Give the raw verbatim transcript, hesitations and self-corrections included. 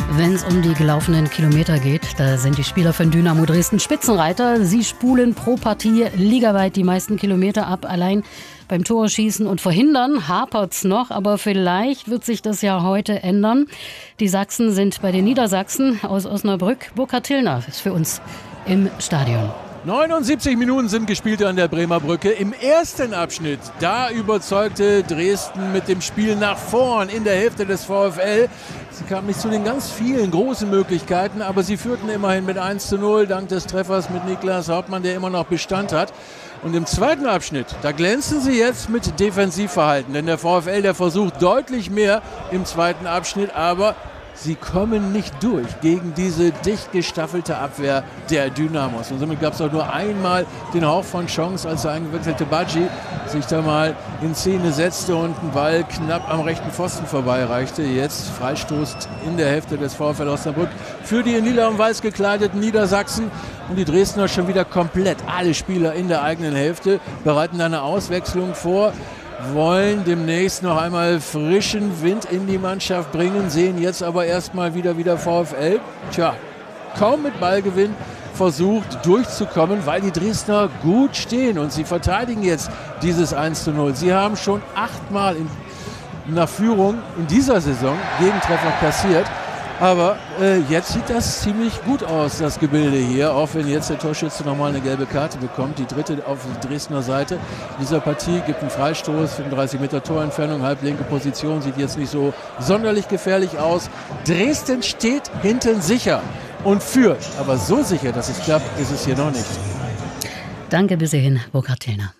Wenn es um die gelaufenen Kilometer geht, da sind die Spieler von Dynamo Dresden Spitzenreiter. Sie spulen pro Partie ligaweit die meisten Kilometer ab. Allein beim Torschießen und Verhindern hapert's noch, aber vielleicht wird sich das ja heute ändern. Die Sachsen sind bei den Niedersachsen aus Osnabrück. Burkhard Tillner ist für uns im Stadion. neunundsiebzig Minuten sind gespielt an der Bremer Brücke. Im ersten Abschnitt, da überzeugte Dresden mit dem Spiel nach vorn in der Hälfte des VfL. Sie kamen nicht zu den ganz vielen großen Möglichkeiten, aber sie führten immerhin mit eins zu null dank des Treffers mit Niklas Hauptmann, der immer noch Bestand hat. Und im zweiten Abschnitt, da glänzen sie jetzt mit Defensivverhalten, denn der VfL, der versucht deutlich mehr im zweiten Abschnitt, aber sie kommen nicht durch gegen diese dicht gestaffelte Abwehr der Dynamos. Und somit gab es auch nur einmal den Hauch von Chance, als der eingewechselte Badji sich da mal in Szene setzte und einen Ball knapp am rechten Pfosten vorbeireichte. Jetzt Freistoß in der Hälfte des VfL Osnabrück für die in lila und weiß gekleideten Niedersachsen. Und die Dresdner schon wieder komplett alle Spieler in der eigenen Hälfte, bereiten eine Auswechslung vor, wollen demnächst noch einmal frischen Wind in die Mannschaft bringen, sehen jetzt aber erstmal wieder wieder VfL. Tja, kaum mit Ballgewinn versucht durchzukommen, weil die Dresdner gut stehen und sie verteidigen jetzt dieses eins zu null. Sie haben schon achtmal in, nach Führung in dieser Saison Gegentreffer kassiert. Aber äh, jetzt sieht das ziemlich gut aus, das Gebilde hier, auch wenn jetzt der Torschütze nochmal eine gelbe Karte bekommt. Die dritte auf der Dresdner Seite dieser Partie gibt einen Freistoß, fünfunddreißig Meter Torentfernung, halblinke Position, sieht jetzt nicht so sonderlich gefährlich aus. Dresden steht hinten sicher und führt, aber so sicher, dass es klappt, ist es hier noch nicht. Danke bis hierhin, Burkhard Tillner.